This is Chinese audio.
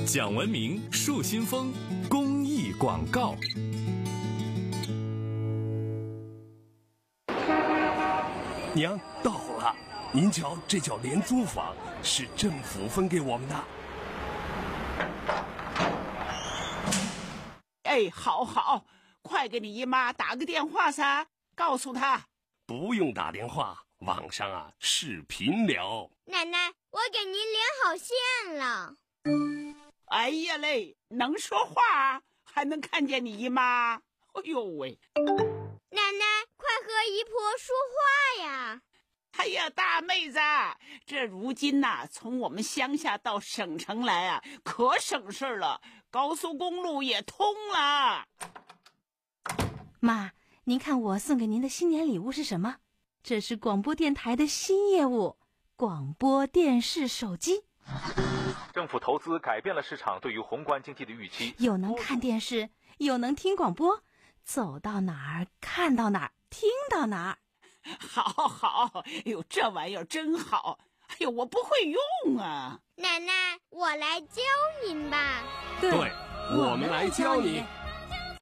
讲文明树新风公益广告。 娘，到了，您瞧，这叫廉租房，是政府分给我们的。 哎，好，快给你姨妈打个电话噻，告诉她。 不用打电话，网上视频聊。 奶奶，我给您连好线了。 哎呀嘞，能说话还能看见你姨妈，哎呦喂！ 奶奶，快和姨婆说话呀！ 哎呀，大妹子，这如今从我们乡下到省城来可省事了，高速公路也通了。 妈，您看我送给您的新年礼物是什么？这是广播电台的新业务——广播电视手机。 政府投资改变了市场对于宏观经济的预期， 又能看电视，又能听广播，走到哪儿看到哪儿，听到哪儿。 好，哎呦，这玩意儿真好，哎呦，我不会用啊。 奶奶，我来教您吧。 对， 我们来教你。